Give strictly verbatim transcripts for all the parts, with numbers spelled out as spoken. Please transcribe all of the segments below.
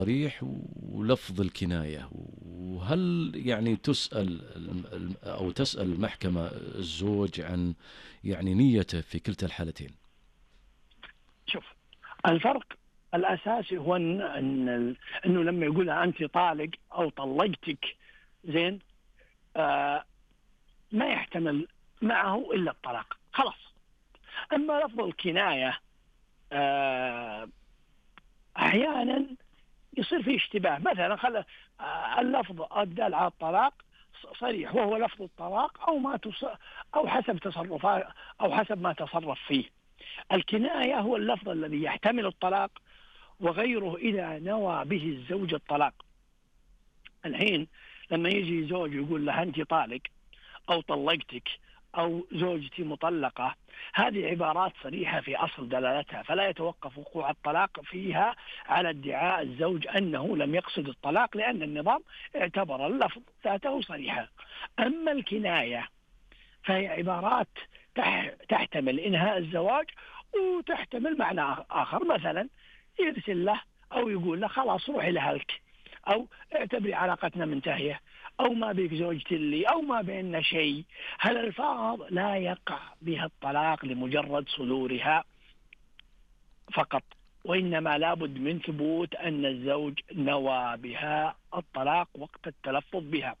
صريح ولفظ الكناية، وهل يعني تسأل أو تسأل المحكمة الزوج عن يعني نيته في كلتا الحالتين؟ شوف، الفرق الأساسي هو إن إن إنه لما يقولها أنت طالق أو طلقتك، زين، آه ما يحتمل معه إلا الطلاق، خلاص. أما لفظ الكناية آه أحيانا يصير فيه اشتباه. مثلا خل آه، اللفظ الدال على الطلاق صريح وهو لفظ الطلاق، أو ما تص... أو حسب تصرفات، أو حسب ما تصرف فيه. الكناية هو اللفظ الذي يحتمل الطلاق وغيره إذا نوى به الزوج الطلاق. الحين لما يجي زوج يقول لها أنت طالق أو طلقتك أو زوجتي مطلقة، هذه عبارات صريحة في أصل دلالتها، فلا يتوقف وقوع الطلاق فيها على ادعاء الزوج أنه لم يقصد الطلاق، لأن النظام اعتبر اللفظ ذاته صريحة. أما الكناية فهي عبارات تحتمل إنهاء الزواج وتحتمل معنى آخر. مثلا يرسل له أو يقول له خلاص روحي لأهلك، أو اعتبري علاقتنا منتهية، أو ما بيك زوجتي لي، أو ما بيننا شيء. هالألفاظ لا يقع بها الطلاق لمجرد صدورها فقط، وإنما لابد من ثبوت أن الزوج نوى بها الطلاق وقت التلفظ بها.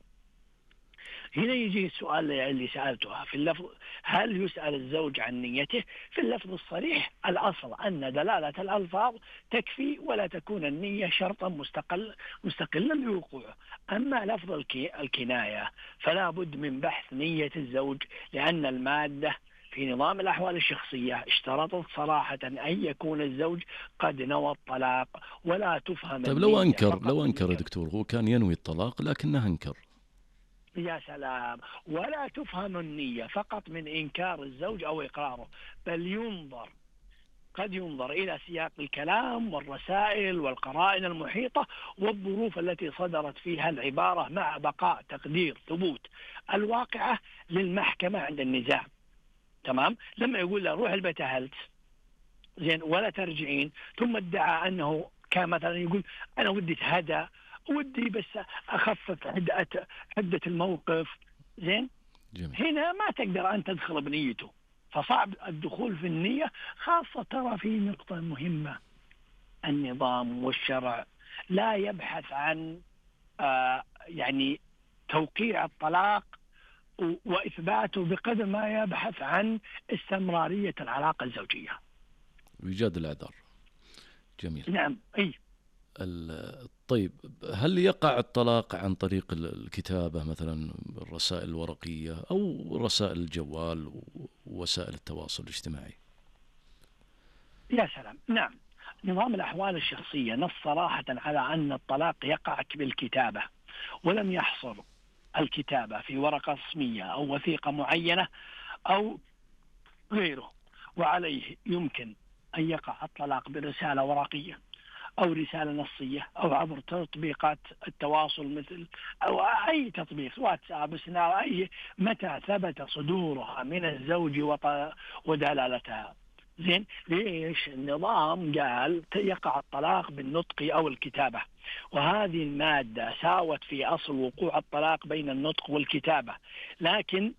هنا يجي السؤال اللي سألته في اللفظ: هل يسأل الزوج عن نيته؟ في اللفظ الصريح الأصل أن دلالة الألفاظ تكفي ولا تكون النية شرطا مستقل مستقلا لوقوعه. أما لفظ الكناية فلا بد من بحث نية الزوج، لأن المادة في نظام الأحوال الشخصية اشترطت صراحة أن يكون الزوج قد نوى الطلاق، ولا تفهم طيب لو النية أنكر فقط لو من أنكر يا إنكار. دكتور، هو كان ينوي الطلاق لكنه أنكر. يا سلام. ولا تفهم النية فقط من إنكار الزوج أو إقراره، بل ينظر قد ينظر إلى سياق الكلام والرسائل والقرائن المحيطة والظروف التي صدرت فيها العبارة، مع بقاء تقدير ثبوت الواقعة للمحكمة عند النزاع. تمام. لما يقول له روح البيت أهلت، زين، ولا ترجعين، ثم ادعى أنه كان مثلا يقول أنا ودي أتهدى، ودي بس أخفف حدة حدة الموقف، زين، جميل. هنا ما تقدر أن تدخل بنيته، فصعب الدخول في النية. خاصة ترى في نقطة مهمة: النظام والشرع لا يبحث عن آه يعني توقيع الطلاق وإثباته بقدر ما يبحث عن استمرارية العلاقة الزوجية. وإيجاد الأعذار. جميل. نعم. أي. طيب، هل يقع الطلاق عن طريق الكتابة مثلا، الرسائل الورقية أو رسائل الجوال ووسائل التواصل الاجتماعي؟ يا سلام. نعم. نظام الأحوال الشخصية نص صراحة على أن الطلاق يقع بالكتابة، ولم يحصر الكتابة في ورقة رسمية أو وثيقة معينة أو غيره. وعليه يمكن أن يقع الطلاق برسالة ورقية أو رسالة نصية أو عبر تطبيقات التواصل مثل أو أي تطبيق، واتساب، سناب، أي، متى ثبت صدورها من الزوج ودلالتها. زين، ليش النظام قال يقع الطلاق بالنطق أو الكتابة؟ وهذه المادة ساوت في أصل وقوع الطلاق بين النطق والكتابة، لكن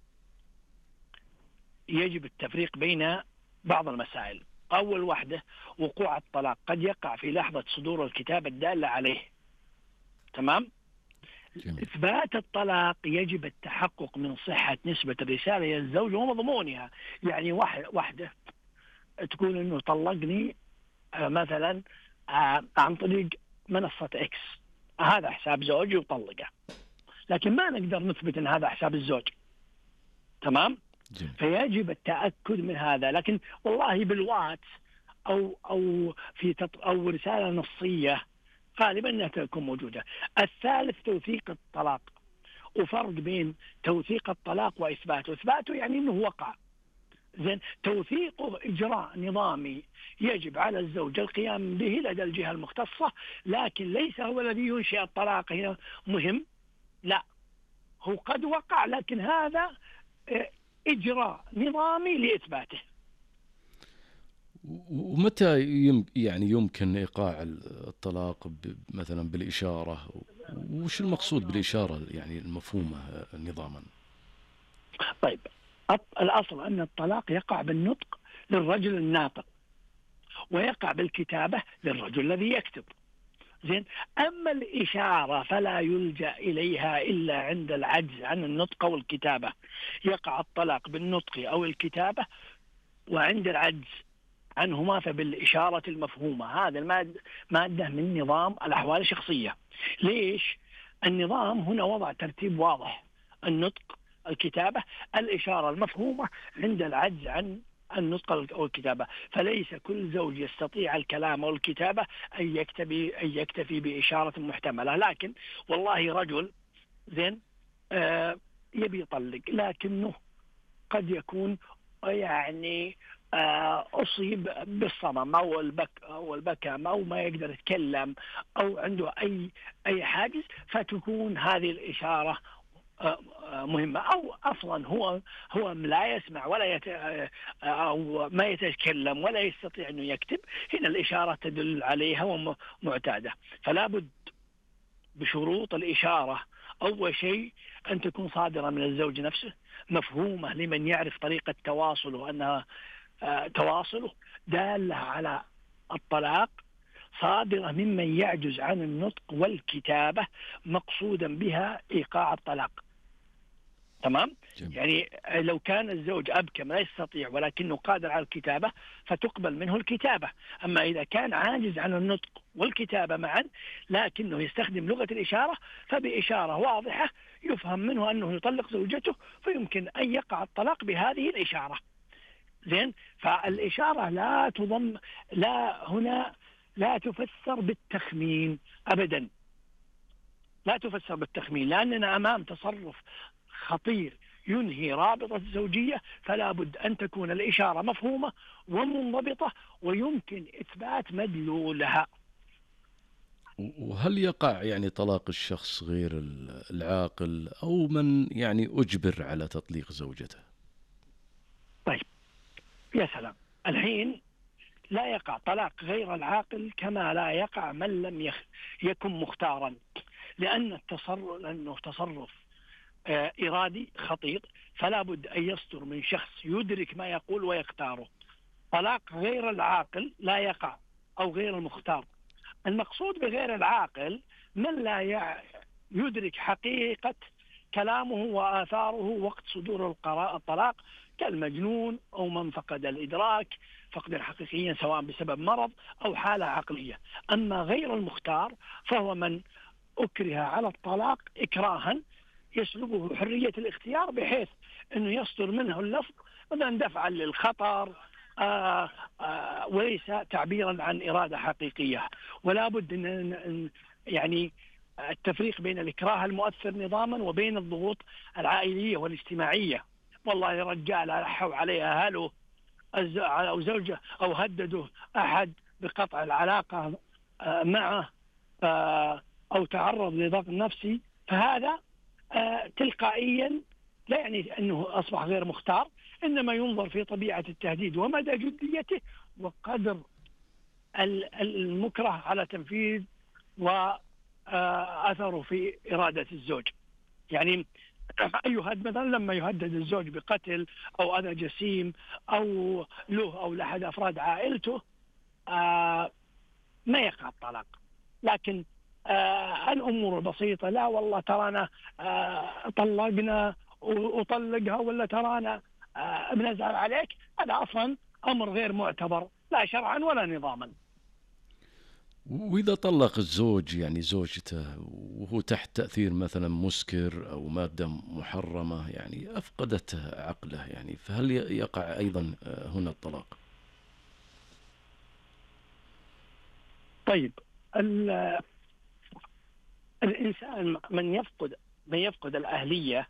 يجب التفريق بين بعض المسائل. أول واحدة: وقوع الطلاق قد يقع في لحظة صدور الكتابة الدالة عليه. تمام. جميل. إثبات الطلاق يجب التحقق من صحة نسبة الرسالة إلى الزوج ومضمونها. يعني واحدة تقول إنه طلقني مثلا عن طريق منصة إكس، هذا حساب زوجي وطلقه، لكن ما نقدر نثبت إن هذا حساب الزوج. تمام. جميل. فيجب التأكد من هذا. لكن والله بالواتس أو أو في أو رسالة نصية غالبا أنها تكون موجودة. الثالث: توثيق الطلاق، وفرق بين توثيق الطلاق وإثباته. إثباته يعني أنه وقع، زين. توثيقه إجراء نظامي يجب على الزوج القيام به لدى الجهة المختصة، لكن ليس هو الذي ينشئ الطلاق. هنا مهم، لا، هو قد وقع لكن هذا إجراء نظامي لإثباته. ومتى يم يعني يمكن إيقاع الطلاق مثلا بالإشارة؟ وش المقصود بالإشارة يعني المفهومة نظاما؟ طيب، الأصل أن الطلاق يقع بالنطق للرجل الناطق، ويقع بالكتابة للرجل الذي يكتب. زين. أما الإشارة فلا يلجأ إليها إلا عند العجز عن النطق والكتابة. يقع الطلاق بالنطق أو الكتابة، وعند العجز عنهما فبالإشارة المفهومة. هذا المادة من نظام الأحوال الشخصية. ليش؟ النظام هنا وضع ترتيب واضح: النطق، الكتابة، الإشارة المفهومة عند العجز عن النطق أو الكتابة. فليس كل زوج يستطيع الكلام أو الكتابة أن يكتفي أن يكتفي بإشارة محتملة. لكن والله رجل زين آه يبي يطلق، لكنه قد يكون يعني أصيب بالصمم أو البك أو البكم أو ما يقدر يتكلم أو عنده أي أي حاجز، فتكون هذه الإشارة مهمة. أو أصلا هو هو لا يسمع ولا يت أو ما يتكلم ولا يستطيع أنه يكتب. هنا الإشارة تدل عليها ومعتادة. فلا بد بشروط الإشارة: أول شيء أن تكون صادرة من الزوج نفسه، مفهومة لمن يعرف طريقة تواصله، وأنها آه تواصله دالة على الطلاق، صادرة ممن يعجز عن النطق والكتابة، مقصودا بها إيقاع الطلاق. تمام؟ جميل. يعني لو كان الزوج أبكم لا يستطيع ولكنه قادر على الكتابة فتقبل منه الكتابة. أما إذا كان عاجز عن النطق والكتابة معا لكنه يستخدم لغة الإشارة، فبإشارة واضحة يفهم منه أنه يطلق زوجته، فيمكن أن يقع الطلاق بهذه الإشارة. زين. فالإشارة لا تضم لا هنا لا تفسر بالتخمين أبدا، لا تفسر بالتخمين، لأننا أمام تصرف خطير ينهي رابطة الزوجية. فلا بد أن تكون الإشارة مفهومة ومنضبطة ويمكن إثبات مدلولها. وهل يقع يعني طلاق الشخص غير العاقل أو من يعني أجبر على تطليق زوجته؟ طيب يا سلام، الحين لا يقع طلاق غير العاقل كما لا يقع من لم يخ... يكن مختارا، لأن التصرف لأنه تصرف آه إرادي خطير، فلا بد أن يصدر من شخص يدرك ما يقول ويختاره. طلاق غير العاقل لا يقع أو غير المختار. المقصود بغير العاقل من لا يدرك حقيقة كلامه وآثاره وقت صدور الطلاق، كالمجنون أو من فقد الإدراك فقدا حقيقيا سواء بسبب مرض أو حالة عقلية. أما غير المختار فهو من أكره على الطلاق إكراها يسلبه حرية الاختيار، بحيث أنه يصدر منه اللفظ مثلا دفعا للخطر آآ آآ وليس تعبيرا عن إرادة حقيقية. ولا بد أن يعني التفريق بين الإكراه المؤثر نظاما وبين الضغوط العائلية والاجتماعية. والله رجال ألحوا عليها أهله أو زوجه أو هددوا أحد بقطع العلاقة معه أو تعرض لضغط نفسي، فهذا تلقائيا لا يعني أنه أصبح غير مختار، إنما ينظر في طبيعة التهديد ومدى جديته وقدر المكره على تنفيذ وأثره في إرادة الزوج. يعني يهدد مثلا لما يهدد الزوج بقتل أو أذى جسيم أو له أو لأحد أفراد عائلته ما يقع الطلاق. لكن آه الأمور البسيطة، لا والله ترانا آه طلقنا وطلقها ولا ترانا آه بنزعل عليك، هذا أصلا أمر غير معتبر لا شرعا ولا نظاما. وإذا طلق الزوج يعني زوجته وهو تحت تأثير مثلا مسكر أو مادة محرمة يعني أفقدت عقله، يعني فهل يقع أيضا هنا الطلاق؟ طيب الإنسان من يفقد من يفقد الأهلية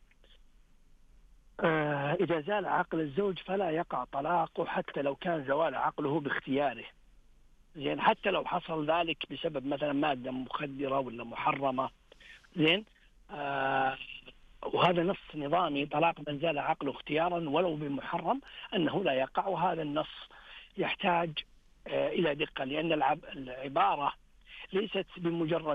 آه إذا زال عقل الزوج فلا يقع طلاقه حتى لو كان زوال عقله باختياره. زين. حتى لو حصل ذلك بسبب مثلا مادة مخدرة ولا محرمة. زين. آه وهذا نص نظامي: طلاق من زال عقله اختيارا ولو بمحرم أنه لا يقع. وهذا النص يحتاج إلى دقة، لأن العبارة ليست بمجرد